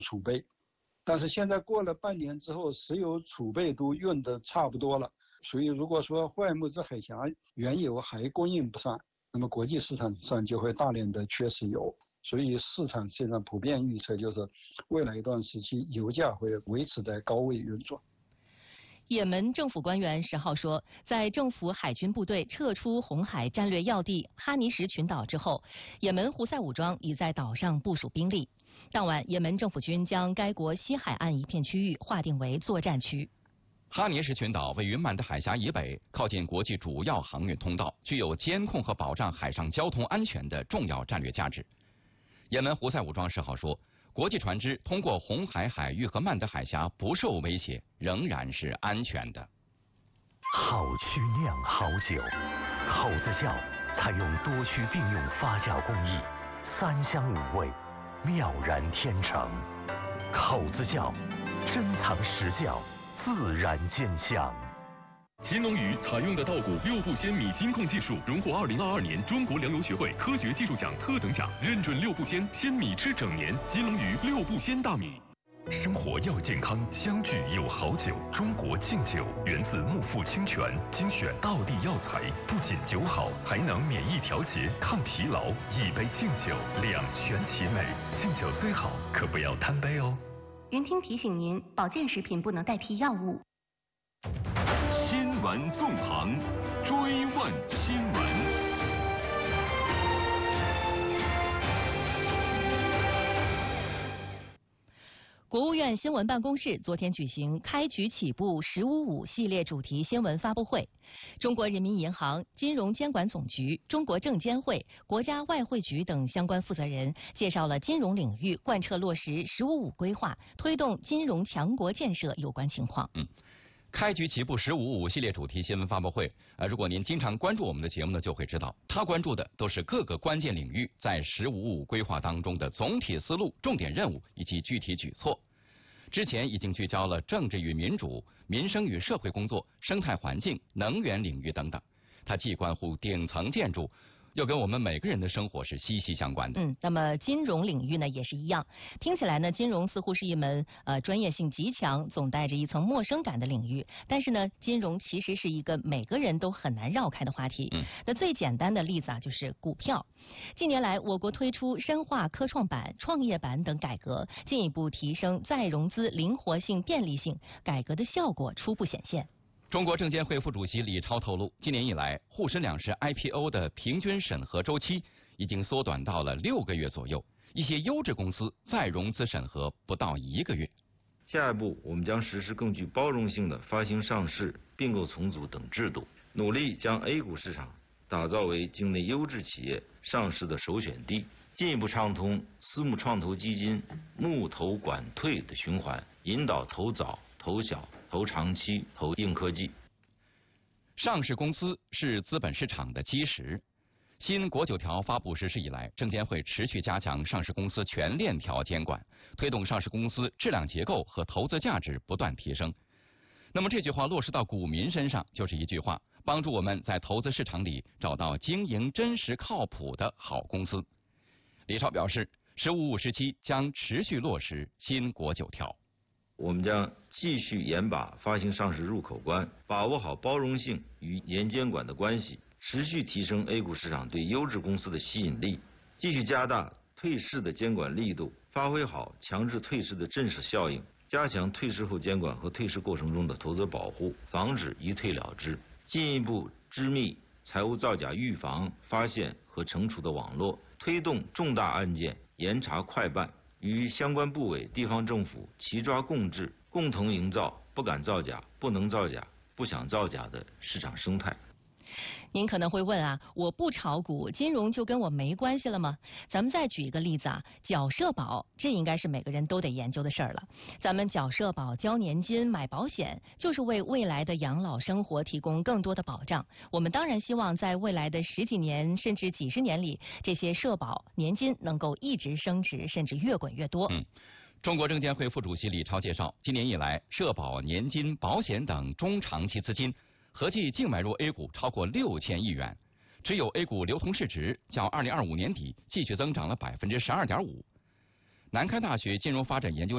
储备。但是现在过了半年之后，石油储备都用得差不多了，所以如果说霍尔木兹海峡原油还供应不上，那么国际市场上就会大量的缺石油。所以市场现在普遍预测就是未来一段时期油价会维持在高位运作。 也门政府官员10号说，在政府海军部队撤出红海战略要地哈尼什群岛之后，也门胡塞武装已在岛上部署兵力。当晚，也门政府军将该国西海岸一片区域划定为作战区。 哈尼什群岛位于曼德海峡以北，靠近国际主要航运通道，具有监控和保障海上交通安全的重要战略价值。也门胡塞武装10号说，国际船只通过红海海域和曼德海峡不受威胁，仍然是安全的。 好曲酿好酒，口子窖采用多区并用发酵工艺，3香5味，妙然天成。口子窖珍藏实窖，自然见香。 新龙鱼采用的稻谷6步鲜米金控技术，荣获2022年中国粮油学会科学技术奖特等奖，认准6步鲜，鲜米吃整年。新龙鱼6步鲜大米。 生活要健康，相聚有好酒。中国敬酒源自木富清泉，精选道地药材，不仅酒好，还能免疫调节、抗疲劳。一杯敬酒，两全其美。敬酒虽好，可不要贪杯哦。 云听提醒您，保健食品不能代替药物。 新闻纵横，追问新闻。 国务院新闻办公室昨天举行开局起步“1055”系列主题新闻发布会，中国人民银行、金融监管总局、中国证监会、国家外汇局等相关负责人介绍了金融领域贯彻落实“1055”规划、推动金融强国建设有关情况。 开局起步“1055”系列主题新闻发布会，如果您经常关注我们的节目呢，就会知道，他关注的都是各个关键领域在“1055”规划当中的总体思路、重点任务以及具体举措。之前已经聚焦了政治与民主、民生与社会工作、生态环境、能源领域等等。它既关乎顶层建筑，又跟我们每个人的生活是息息相关的。 那么金融领域呢也是一样，听起来呢金融似乎是一门专业性极强、总带着一层陌生感的领域，但是呢金融其实是一个每个人都很难绕开的话题。那最简单的例子就是股票。近年来，我国推出深化科创板、创业板等改革，进一步提升再融资灵活性、便利性，改革的效果初步显现。 中国证监会副主席李超透露，今年以来，沪深两市 IPO 的平均审核周期已经缩短到了6个月左右，一些优质公司再融资审核不到1个月。 下一步，我们将实施更具包容性的发行上市、并购重组等制度，努力将 A 股市场打造为境内优质企业上市的首选地，进一步畅通私募创投基金募投管退的循环，引导投早、投小、投长期、投硬科技。 上市公司是资本市场的基石。新国9条发布实施以来，证监会持续加强上市公司全链条监管，推动上市公司质量结构和投资价值不断提升。那么这句话落实到股民身上，就是一句话，帮助我们在投资市场里找到经营真实靠谱的好公司。李超表示，“1055”时期将持续落实新国9条。 我们将继续严把发行上市入口关，把握好包容性与严监管的关系，持续提升 A 股市场对优质公司的吸引力，继续加大退市的监管力度，发挥好强制退市的震慑效应，加强退市后监管和退市过程中的投资保护，防止一退了之，进一步织密财务造假预防、发现和惩处的网络，推动重大案件严查快办，与相关部委、地方政府齐抓共治，共同营造不敢造假、不能造假、不想造假的市场生态。 您可能会问我不炒股，金融就跟我没关系了吗？咱们再举一个例子缴社保，这应该是每个人都得研究的事儿了。咱们缴社保、交年金、买保险，就是为未来的养老生活提供更多的保障。我们当然希望在未来的10几年甚至几十年里，这些社保、年金能够一直升值，甚至越滚越多。 中国证监会副主席李超介绍，今年以来，社保、年金、保险等中长期资金合计净买入 A 股超过6000亿元，持有 A 股流通市值较2025年底继续增长了12.5%。南开大学金融发展研究